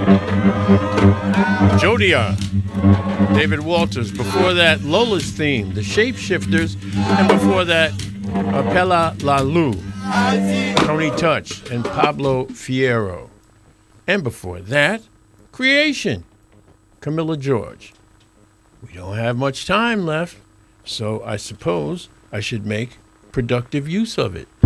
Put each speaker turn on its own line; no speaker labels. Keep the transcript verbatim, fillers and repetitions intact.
Jodia, David Walters. Before that, Lola's Theme, The Shapeshifters. And before that, Apella La Lu, Tony Touch, and Pablo Fierro. And before that, Creation, Camilla George. We don't have much time left, so I suppose I should make productive use of it.